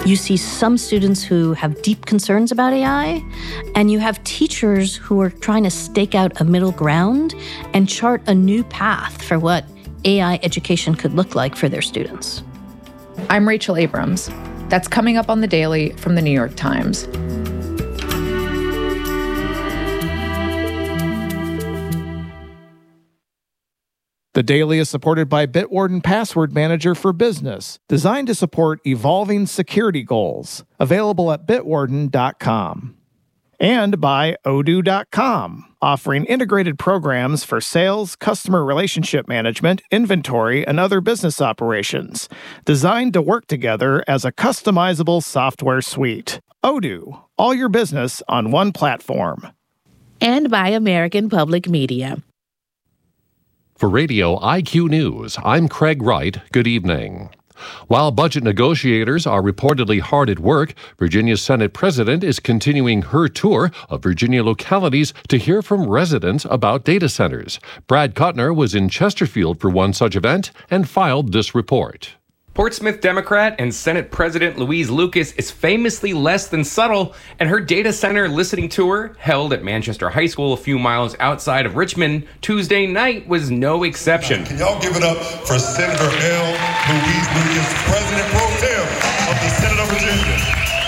You see some students who have deep concerns about AI, and you have teachers who are trying to stake out a middle ground and chart a new path for what AI education could look like for their students. I'm Rachel Abrams. That's coming up on The Daily from The New York Times. The Daily is supported by Bitwarden Password Manager for Business, designed to support evolving security goals. Available at bitwarden.com. And by Odoo.com, offering integrated programs for sales, customer relationship management, inventory, and other business operations, designed to work together as a customizable software suite. Odoo, all your business on one platform. And by American Public Media. For Radio IQ News, I'm Craig Wright. Good evening. While budget negotiators are reportedly hard at work, Virginia's Senate President is continuing her tour of Virginia localities to hear from residents about data centers. Brad Kuttner was in Chesterfield for one such event and filed this report. Portsmouth Democrat and Senate President Louise Lucas is famously less than subtle, and her data center listening tour, held at Manchester High School a few miles outside of Richmond Tuesday night, was no exception. Can y'all give it up for Senator L. Louise Lucas, President Pro Tem of the Senate of Virginia?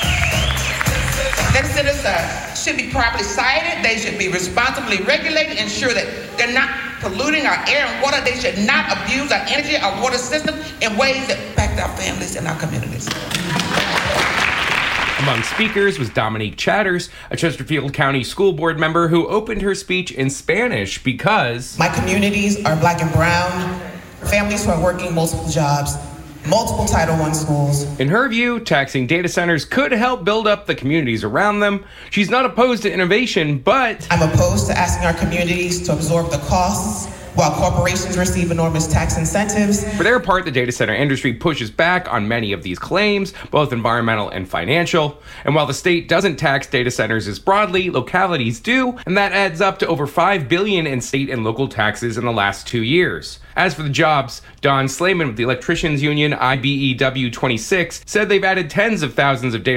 Data centers should be properly sited. They should be responsibly regulated, ensure that they're not polluting our air and water. They should not abuse our energy, our water system in ways that affect our families and our communities. Among speakers was Dominique Chatters, a Chesterfield County School Board member who opened her speech in Spanish because my communities are Black and brown, families who are working multiple jobs, multiple Title I schools. In her view, taxing data centers could help build up the communities around them. She's not opposed to innovation, but I'm opposed to asking our communities to absorb the costs while corporations receive enormous tax incentives. For their part, the data center industry pushes back on many of these claims, both environmental and financial. And while the state doesn't tax data centers as broadly, localities do, and that adds up to over $5 billion in state and local taxes in the last 2 years. As for the jobs, Don Slayman with the Electricians Union, IBEW 26, said they've added tens of thousands of data